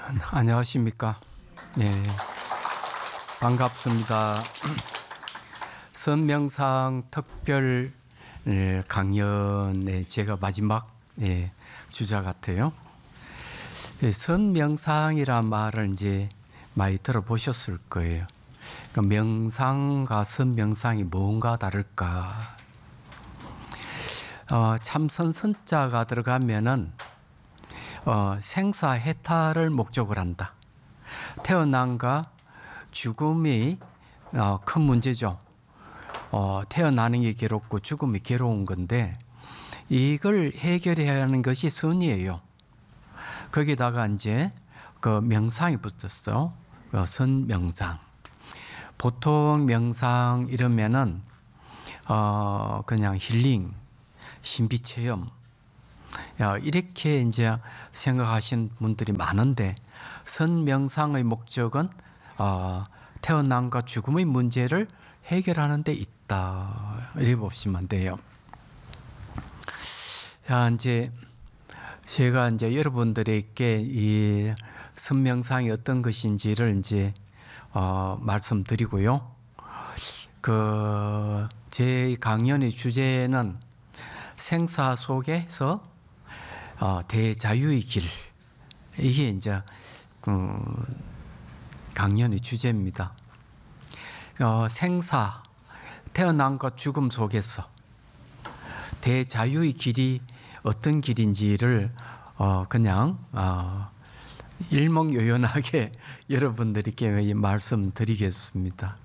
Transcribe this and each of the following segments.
안녕하십니까? 예, 반갑습니다. 선명상 특별 강연의 제가 마지막 주자 같아요. 선명상이란 말을 이제 많이 들어보셨을 거예요. 그러니까 명상과 선명상이 뭔가 다를까? 참선 선자가 들어가면은 생사해탈을 목적으로 한다. 태어남과 죽음이 큰 문제죠. 태어나는 게 괴롭고 죽음이 괴로운 건데 이걸 해결해야 하는 것이 선이에요. 거기다가 이제 그 명상이 붙었어. 선명상. 보통 명상 이러면은 그냥 힐링, 신비체험 이렇게 이제 생각하신 분들이 많은데 선명상의 목적은 태어남과 죽음의 문제를 해결하는 데 있다. 이렇게 보시면 돼요. 이제 제가 이제 여러분들에게 이 선명상이 어떤 것인지를 이제 말씀드리고요. 제 강연의 주제는 생사 속에서 대자유의 길, 이게 이제 강연의 주제입니다. 생사, 태어남과 죽음 속에서 대자유의 길이 어떤 길인지를 그냥 일목요연하게 여러분들께 말씀드리겠습니다.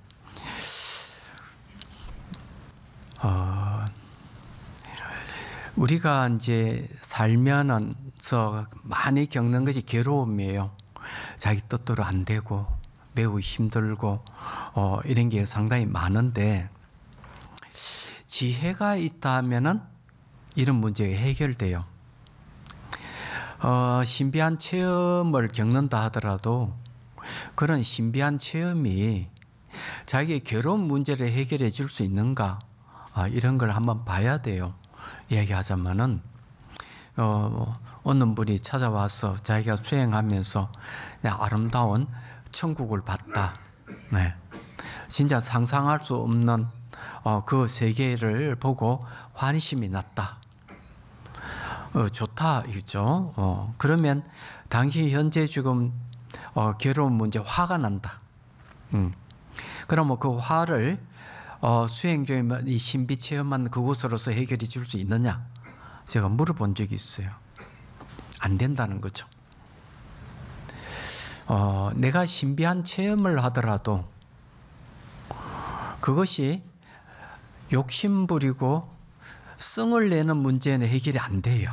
우리가 이제 살면서 많이 겪는 것이 괴로움이에요. 자기 뜻대로 안 되고 매우 힘들고 이런 게 상당히 많은데 지혜가 있다면은 이런 문제가 해결돼요. 신비한 체험을 겪는다 하더라도 그런 신비한 체험이 자기의 괴로운 문제를 해결해 줄 수 있는가, 이런 걸 한번 봐야 돼요. 얘기하자면은 어느 분이 찾아와서 자기가 수행하면서 아름다운 천국을 봤다. 네. 진짜 상상할 수 없는 그 세계를 보고 환희심이 났다. 좋다, 이죠. 그러면 당시 현재 지금 괴로운 문제, 화가 난다. 그러면 그 화를 수행 중에 이 신비 체험만 그곳으로서 해결해 줄 수 있느냐? 제가 물어본 적이 있어요. 안 된다는 거죠. 내가 신비한 체험을 하더라도 그것이 욕심부리고 성을 내는 문제는 해결이 안 돼요.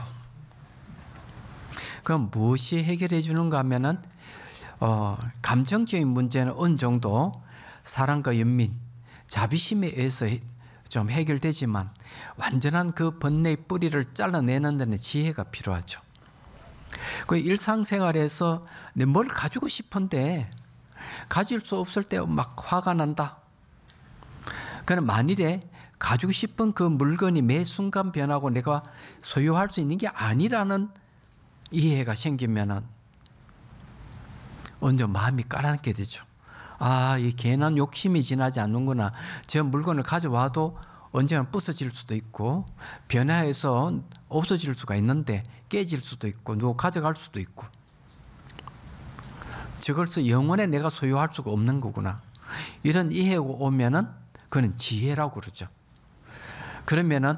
그럼 무엇이 해결해 주는가 하면은 감정적인 문제는 어느 정도 사랑과 연민, 자비심에 의해서 좀 해결되지만 완전한 그 번뇌의 뿌리를 잘라내는 데는 지혜가 필요하죠. 그 일상생활에서 내 뭘 가지고 싶은데 가질 수 없을 때 막 화가 난다. 그럼 만일에 가지고 싶은 그 물건이 매 순간 변하고 내가 소유할 수 있는 게 아니라는 이해가 생기면은 언제 마음이 가라앉게 되죠. 이 괜한 욕심이 지나지 않는구나. 저 물건을 가져와도 언젠가 부서질 수도 있고 변화해서 없어질 수가 있는데 깨질 수도 있고 누가 가져갈 수도 있고 저것을 영원히 내가 소유할 수가 없는 거구나. 이런 이해가 오면은 그건 지혜라고 그러죠. 그러면은